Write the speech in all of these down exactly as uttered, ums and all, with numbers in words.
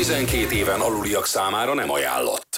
tizenkét éven aluliak számára nem ajánlott.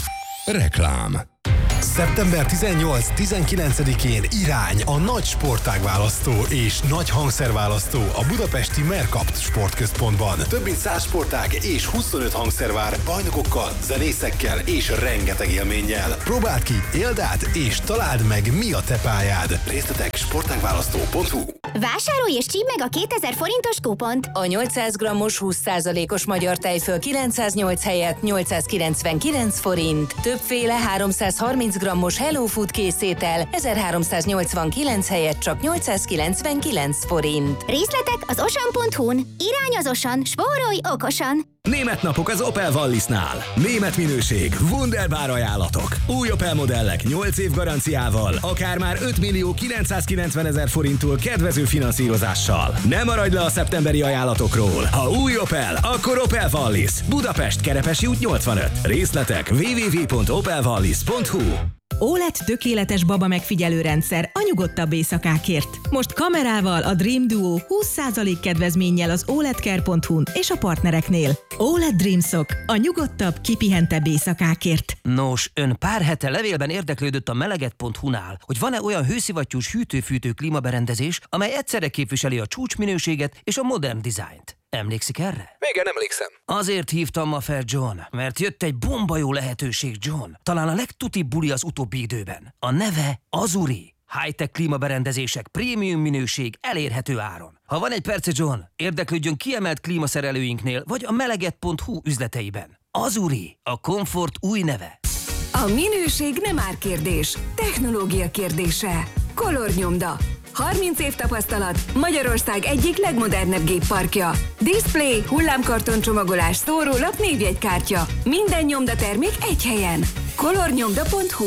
Reklám. szeptember tizennyolc-tizenkilencedikén irány a nagy sportágválasztó és nagy hangszerválasztó a budapesti Mercapt Sportközpontban. Több mint száz sportág és huszonöt hangszer vár bajnokokkal, zenészekkel és rengeteg élménnyel. Próbáld ki, éld át és találd meg, mi a te pályád. Részletek sportágválasztó pont hu. Vásárolj és csípd meg a kétezer forintos kupont! A nyolcszáz grammos húsz százalékos magyar tejföl kilencszáznyolc helyett nyolcszázkilencvenkilenc forint. Többféle háromszázharminc grammos Hello Food készétel ezerháromszáznyolcvankilenc helyett csak nyolcszázkilencvenkilenc forint. Részletek az osan pont hu-n. Irány az Osan, spórolj okosan! Német napok az Opel Wallisnál. Német minőség, wunderbar ajánlatok. Új Opel modellek nyolc év garanciával, akár már öt millió kilencszázkilencvenezer forinttól kedvező finanszírozással. Ne maradj le a szeptemberi ajánlatokról. Ha új Opel, akkor Opel Wallis. Budapest, Kerepesi út nyolcvanöt. Részletek double-u double-u double-u pont opel wallis pont hu. ó el e dé tökéletes baba megfigyelő rendszer a nyugodtabb éjszakákért. Most kamerával a Dream Duo húsz százalék kedvezménnyel az oledcare pont hu-n és a partnereknél. ó el e dé Dreamsok a nyugodtabb, kipihentebb éjszakákért. Nos, ön pár hete levélben érdeklődött a meleget pont hu-nál, hogy van-e olyan hőszivattyús hűtő-fűtő klímaberendezés, amely egyszerre képviseli a csúcsminőséget és a modern dizájnt. Emlékszik erre? Igen, emlékszem. Azért hívtam ma fel, John, mert jött egy bomba jó lehetőség, John. Talán a legtutibb buli az utóbbi időben. A neve Azuri. High-tech klímaberendezések, prémium minőség, elérhető áron. Ha van egy perce, John, érdeklődjön kiemelt klímaszerelőinknél, vagy a meleget pont hu üzleteiben. Azuri, a komfort új neve. A minőség nem árkérdés, technológia kérdése. Kolornyomda. harminc év tapasztalat, Magyarország egyik legmodernebb gépparkja. Display, hullámkarton csomagolás, szórólap, névjegykártya. Minden nyomdatermék egy helyen. kolornyomda pont hu.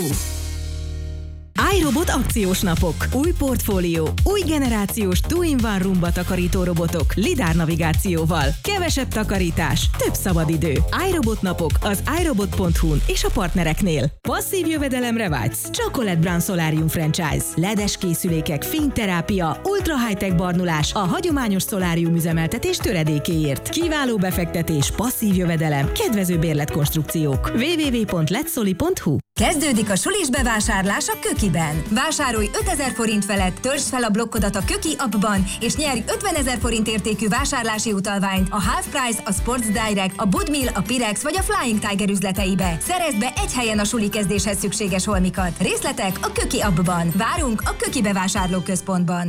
iRobot akciós napok. Új portfólió, új generációs two-in-one rumba takarító robotok, lidár navigációval. Kevesebb takarítás, több szabadidő. iRobot napok az iRobot pont hu-n és a partnereknél. Passzív jövedelemre vágysz? Csak o el e dé Brand Solarium Franchise. ledes készülékek, fényterápia, ultra high-tech barnulás a hagyományos szolárium üzemeltetés töredékéért. Kiváló befektetés, passzív jövedelem, kedvező bérletkonstrukciók. double-u double-u double-u pont letsoli pont hu. Kezdődik a sulis bevásárlás a Kökiben. Vásárolj ötezer forint felett, töltsd fel a blokkodat a Köki appban, és nyerj ötvenezer forint értékű vásárlási utalványt a Half Price, a Sports Direct, a Budmill, a Pirex vagy a Flying Tiger üzleteibe. Szerezd be egy helyen a suli kezdéshez szükséges holmikat. Részletek a Köki appban. Várunk a Köki bevásárlóközpontban.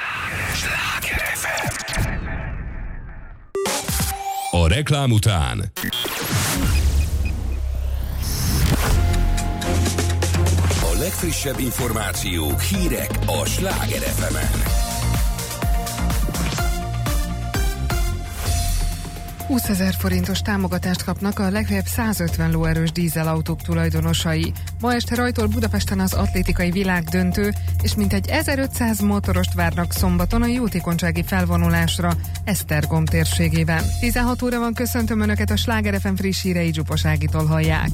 A reklám után A legfrissebb információk, hírek a Sláger ef emen. húszezer forintos támogatást kapnak a legfeljebb százötven lóerős dízelautók tulajdonosai. Ma este rajtol Budapesten az atlétikai világdöntő, és mintegy ezerötszáz motorost várnak szombaton a jótékonysági felvonulásra Esztergom térségében. tizenhat óra van, köszöntöm Önöket, a Sláger ef em friss hírei Zsupas Ágitól hallják.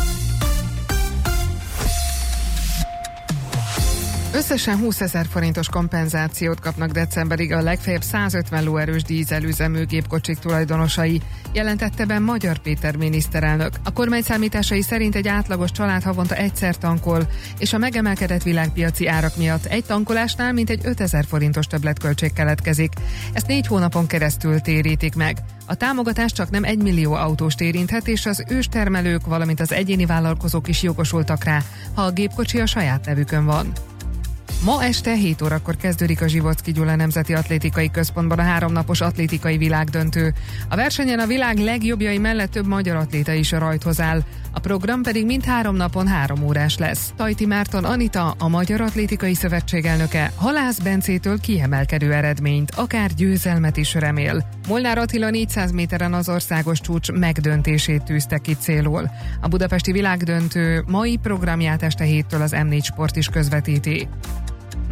Összesen húszezer forintos kompenzációt kapnak decemberig a legfeljebb százötven lóerős dízelüzemű gépkocsik tulajdonosai, jelentette be Magyar Péter miniszterelnök. A kormány számításai szerint egy átlagos család havonta egyszer tankol, és a megemelkedett világpiaci árak miatt egy tankolásnál mintegy ötezer forintos többletköltség keletkezik. Ezt négy hónapon keresztül térítik meg. A támogatás csak nem egy millió autóst érinthet, és az őstermelők, valamint az egyéni vállalkozók is jogosultak rá, ha a gépkocsi a saját nevükön van. Ma este hét órakor kezdődik a Zsivocki Gyula Nemzeti Atlétikai Központban a háromnapos atlétikai világdöntő. A versenyen a világ legjobbjai mellett több magyar atléta is a rajthoz áll. A program pedig mind három napon három órás lesz. Tajti Márton Anita, a Magyar Atlétikai Szövetség elnöke, Halász Bencétől kiemelkedő eredményt, akár győzelmet is remél. Molnár Attila négyszáz méteren az országos csúcs megdöntését tűzte ki célul. A budapesti világdöntő mai programját este héttől az em négy Sport is közvetíti.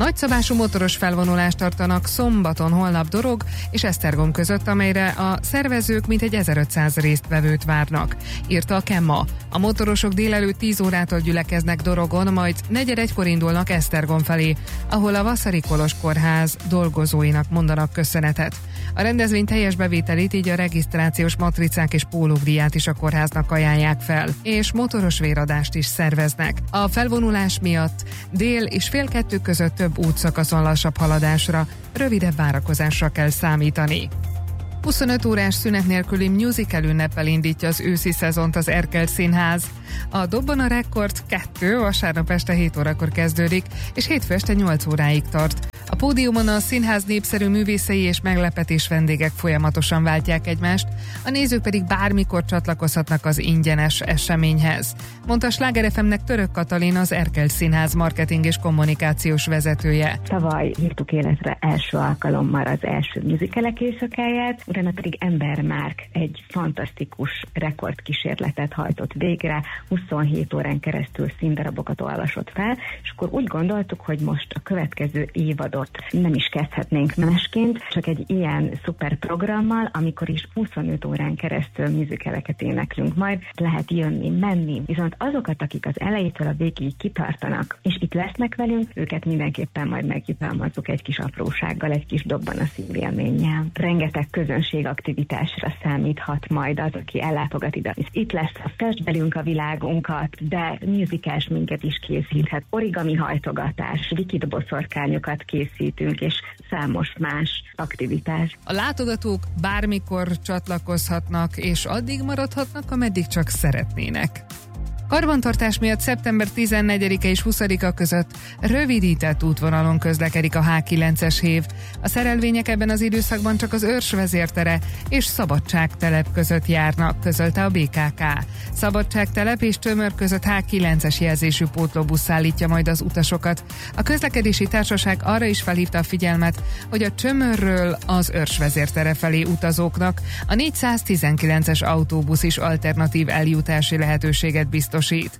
Nagyszabású motoros felvonulást tartanak szombaton holnap Dorog és Esztergom között, amelyre a szervezők mintegy ezerötszáz résztvevőt várnak, írta a Kemma. A motorosok délelőtt tíz órától gyülekeznek Dorogon, majd negyed egykor indulnak Esztergom felé, ahol a Vaszary Kolos Kórház dolgozóinak mondanak köszönetet. A rendezvény teljes bevételét, így a regisztrációs matricák és pólókdíját is a kórháznak ajánlják fel, és motoros véradást is szerveznek. A felvonulás miatt dél és fél kettő között több útszakaszon lassabb haladásra, rövidebb várakozásra kell számítani. huszonöt órás szünet nélküli musical ünneppel indítja az őszi szezont az Erkel Színház. A Dobban a Rekord kettő vasárnap este hét órakor kezdődik, és hétfő este nyolc óráig tart. A pódiumon a színház népszerű művészei és meglepetés vendégek folyamatosan váltják egymást, a nézők pedig bármikor csatlakozhatnak az ingyenes eseményhez, mondta a Sláger ef em-nek Török Katalin, az Erkel Színház marketing és kommunikációs vezetője. Tavaly hívtuk életre első alkalommal az első musicalek éjszakáját, utána pedig Ember Márk egy fantasztikus rekordkísérletet hajtott végre, huszonhét órán keresztül színdarabokat olvasott fel, és akkor úgy gondoltuk, hogy most a következő évadot nem is kezdhetnénk másként, csak egy ilyen szuper programmal, amikor is huszonöt órán keresztül musicaleket éneklünk, majd lehet jönni, menni, viszont azokat, akik az elejétől a végig kitartanak, és itt lesznek velünk, őket mindenképpen majd megjutalmazzuk egy kis aprósággal, egy kis dobban a szívélménnyel. Rengeteg közönségaktivitásra számíthat majd az, aki ellátogat ide. Itt lesz a Fest velünk a világunkat, de musicals minket is készíthet, origami hajtogatás, likid boszorkányokat készítünk, és számos más aktivitás. A látogatók bármikor csatlakozhatnak, és addig maradhatnak, ameddig csak szeretnének. Karbantartás miatt szeptember tizennegyedike és huszadika között rövidített útvonalon közlekedik a há kilences hév. A szerelvények ebben az időszakban csak az Őrs vezértere és Szabadságtelep között járnak, közölte a bé ká ká. Szabadságtelep és Tömör között há kilences jelzésű pótlóbusz szállítja majd az utasokat. A közlekedési társaság arra is felhívta a figyelmet, hogy a Tömörről az Őrs vezértere felé utazóknak a négyszáztizenkilences autóbusz is alternatív eljutási lehetőséget biztosít.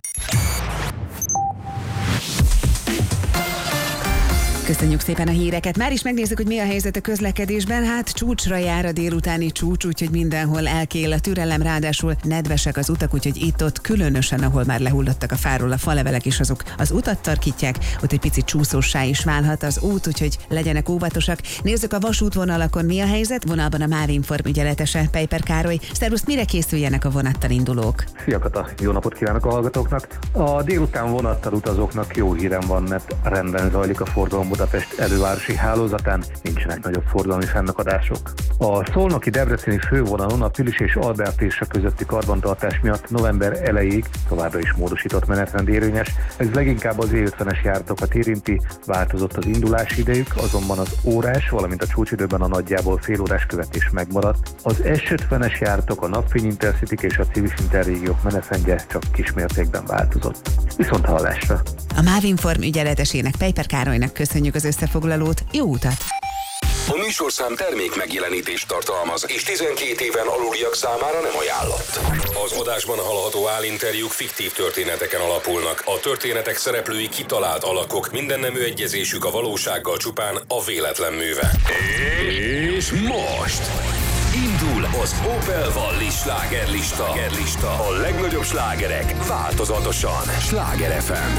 Köszönjük szépen a híreket. Már is megnézzük, hogy mi a helyzet a közlekedésben. Hát csúcsra jár a délutáni csúcs, úgyhogy mindenhol elkél a türelem, ráadásul nedvesek az utak, úgyhogy itt-ott különösen, ahol már lehullottak a fáról a falevelek is, azok az utat tarkítják, ott egy picit csúszóssá is válhat az út, úgyhogy legyenek óvatosak. Nézzük a vasútvonalakon, mi a helyzet. Vonalban a Mávinform ügyeletese, Peiper Károly. Szervusz, mire készüljenek a vonattal indulók? Szia Kata, jó napot kívánok a hallgatóknak! A délután vonattal utazóknak jó hírem van, mert rendben zajlik a forgalom Budapest elővárosi hálózatán, nincsenek nagyobb forgalmi fennakadások. A szolnoki debreceni fővonalon a Pilis és Albert-Térsre közötti karbantartás miatt november elejéig továbbra is módosított menetrend érvényes. Ez leginkább az é ötvenes járatokat érinti, változott az indulási idejük, azonban az órás, valamint a csúcsidőben a nagyjából félórás követés megmaradt. Az es ötvenes járatok, a Napfény Intercity és a Civis Interrégiók menetrendje csak kismértékben változott. Viszont hallásra! A Mávinform ügyeletesének, Peiper Károlynak köszönjük az összefoglalót, jó utat! A műsorszám termék megjelenítést tartalmaz, és tizenkét éven aluliak számára nem ajánlott. Az adásban hallható állinterjúk fiktív történeteken alapulnak. A történetek szereplői kitalált alakok, mindennemű egyezésük a valósággal csupán a véletlen műve. És most indul az Opel Valli slágerlista. A legnagyobb slágerek változatosan. Sláger ef em.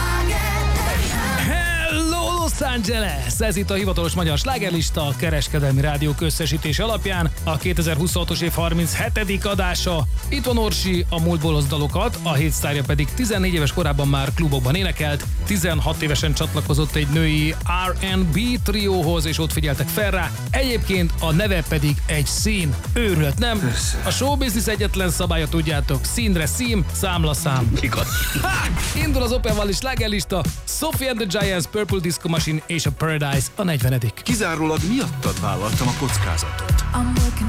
Hello Los Angeles! Ez itt a hivatalos magyar slágerlista, a Kereskedelmi Rádiók összesítése alapján a kétezer-huszonhatos év harminchetedik adása. Itt van Orsi, a múltból hoz dalokat, a hétsztárja pedig tizennégy éves korában már klubokban énekelt, tizenhat évesen csatlakozott egy női er and bé trióhoz, és ott figyeltek fel rá. Egyébként a neve pedig egy szín. Őrület, nem? A showbiznisz egyetlen szabálya, tudjátok, színre szím, számla szám. Ha! Indul az Opel Valli slágerlista, Sophie and the Giants, Purple Disco Machine és a Paradise a negyvenedik. Kizárólag miattad vállaltam a kockázatot. I'm working